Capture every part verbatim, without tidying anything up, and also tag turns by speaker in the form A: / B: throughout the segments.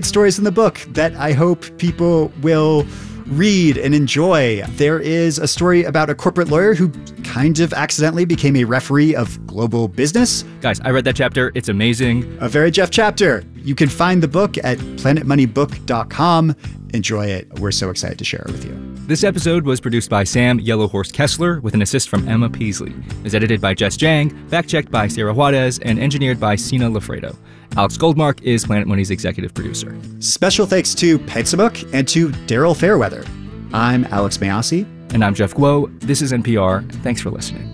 A: stories in the book that I hope people will read and enjoy. There is a story about a corporate lawyer who kind of accidentally became a referee of global business.
B: Guys, I read that chapter. It's amazing.
A: A very Jeff chapter. You can find the book at planet money book dot com. Enjoy it. We're so excited to share it with you.
B: This episode was produced by Sam Yellowhorse Kessler with an assist from Emma Peasley. It was edited by Jess Jang, fact-checked by Sarah Juarez, and engineered by Sina Lafredo. Alex Goldmark is Planet Money's executive producer.
A: Special thanks to Pensabook and to Daryl Fairweather. I'm Alex Mayasi.
B: And I'm Jeff Guo. This is N P R. Thanks for listening.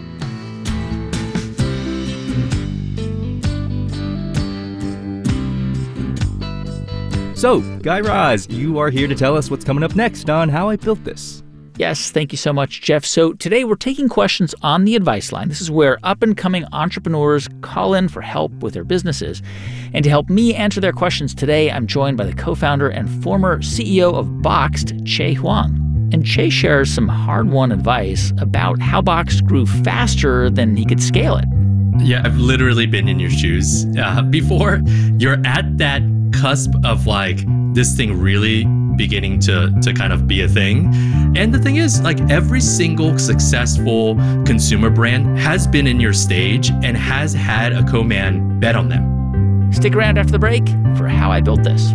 B: So, Guy Raz, you are here to tell us what's coming up next on How I Built This.
C: Yes, thank you so much, Jeff. So today we're taking questions on the advice line. This is where up-and-coming entrepreneurs call in for help with their businesses. And to help me answer their questions today, I'm joined by the co-founder and former C E O of Boxed, Che Huang. And Che shares some hard-won advice about how Boxed grew faster than he could scale it.
D: Yeah, I've literally been in your shoes uh, before. You're at that cusp of like this thing really beginning to to kind of be a thing. And the thing is, like every single successful consumer brand has been in your stage and has had a co-man bet on them.
C: Stick around after the break for How I Built This.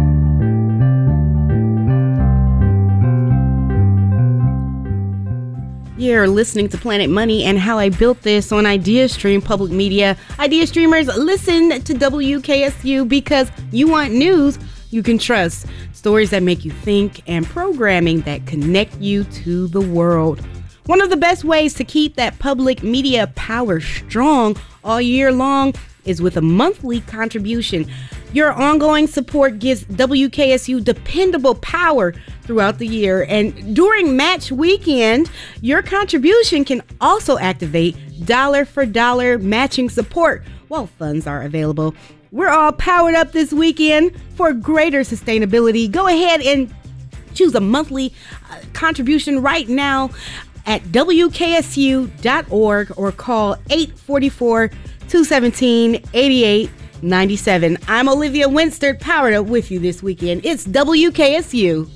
E: You're listening to Planet Money and How I Built This on IdeaStream Public Media. Idea Streamers, listen to W K S U because you want news you can trust, stories that make you think, and programming that connect you to the world. One of the best ways to keep that public media power strong all year long is with a monthly contribution. Your ongoing support gives W K S U dependable power throughout the year. And during match weekend, your contribution can also activate dollar for dollar matching support while funds are available. We're all powered up this weekend for greater sustainability. Go ahead and choose a monthly uh, contribution right now at W K S U dot org or call eight four four, two one seven, eight eight nine seven. I'm Olivia Winstead, powered up with you this weekend. It's W K S U.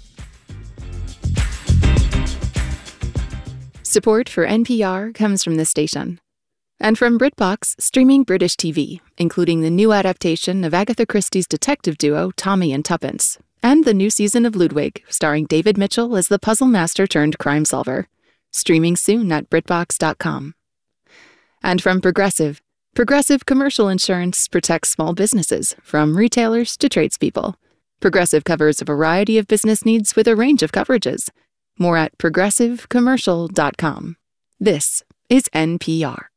F: Support for N P R comes from this station. And from BritBox, streaming British T V, including the new adaptation of Agatha Christie's detective duo Tommy and Tuppence, and the new season of Ludwig, starring David Mitchell as the puzzle master turned crime solver. Streaming soon at BritBox dot com. And from Progressive, Progressive Commercial Insurance protects small businesses, from retailers to tradespeople. Progressive covers a variety of business needs with a range of coverages. More at Progressive Commercial dot com. This is N P R.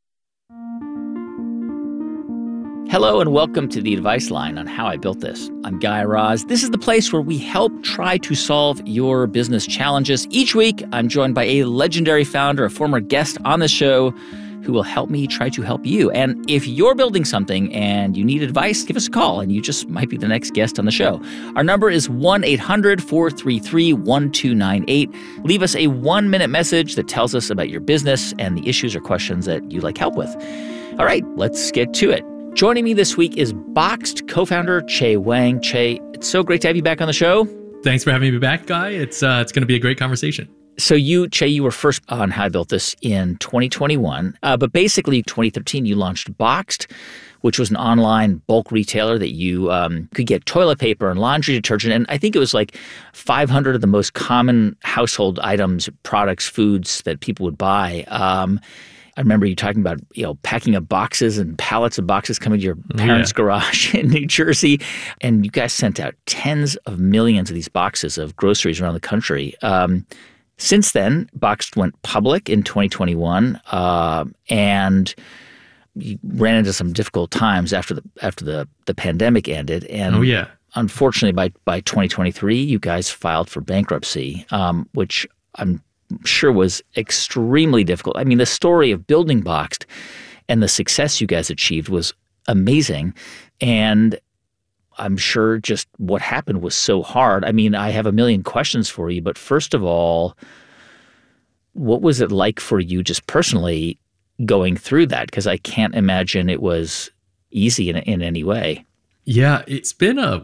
C: Hello and welcome to the Advice Line on How I Built This. I'm Guy Raz. This is the place where we help try to solve your business challenges. Each week, I'm joined by a legendary founder, a former guest on the show, who will help me try to help you. And if you're building something and you need advice, give us a call and you just might be the next guest on the show. Our number is one eight hundred, four three three, one two nine eight. Leave us a one-minute message that tells us about your business and the issues or questions that you'd like help with. All right, let's get to it. Joining me this week is Boxed co-founder Che Huang. Che, it's so great to have you back on the show.
D: Thanks for having me back, Guy. It's uh, it's going to be a great conversation.
C: So you, Che, you were first on How I Built This in twenty twenty-one. Uh, but basically, twenty thirteen, you launched Boxed, which was an online bulk retailer that you um, could get toilet paper and laundry detergent. And I think it was like five hundred of the most common household items, products, foods that people would buy. Um I remember you talking about, you know, packing up boxes and pallets of boxes coming to your parents' yeah. garage in New Jersey. And you guys sent out tens of millions of these boxes of groceries around the country. Um, since then, Boxed went public in twenty twenty-one, uh, and you ran into some difficult times after the after the, the pandemic ended. And
D: oh, yeah.
C: unfortunately, by, by twenty twenty-three, you guys filed for bankruptcy, um, which I'm sure was extremely difficult. I mean, the story of building Boxed and the success you guys achieved was amazing. And I'm sure just what happened was so hard. I mean, I have a million questions for you, but first of all, what was it like for you just personally going through that? Because I can't imagine it was easy in, in any way.
D: Yeah, it's been a